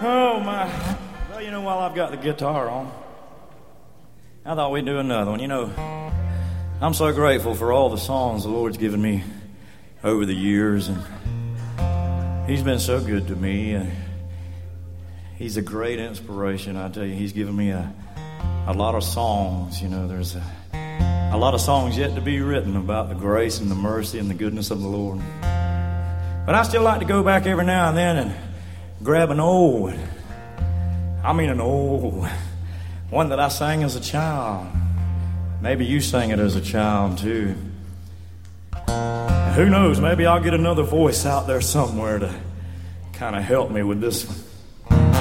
Oh, my. Well, you know, while I've got the guitar on, I thought we'd do another one. You know, I'm so grateful for all the songs the Lord's given me over the years, and He's been so good to me. He's a great inspiration, I tell you. He's given me a lot of songs. You know, there's a lot of songs yet to be written about the grace and the mercy and the goodness of the Lord. But I still like to go back every now and then and grab an old one that I sang as a child. Maybe you sang it as a child too. Who knows, maybe I'll get another voice out there somewhere to kind of help me with this one.